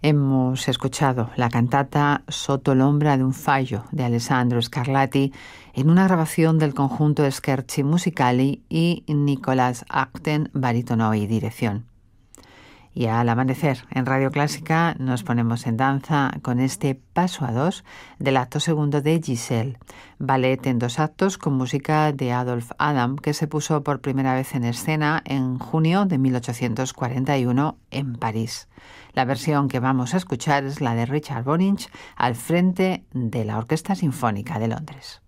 Hemos escuchado la cantata Sotto l'ombra de un fallo de Alessandro Scarlatti en una grabación del conjunto Scherzi Musicali y Nicolas Acten, barítono y dirección. Y al amanecer en Radio Clásica nos ponemos en danza con este paso a dos del acto segundo de Giselle, ballet en 2 actos con música de Adolphe Adam, que se puso por primera vez en escena en junio de 1841 en París. La versión que vamos a escuchar es la de Richard Boninch al frente de la Orquesta Sinfónica de Londres.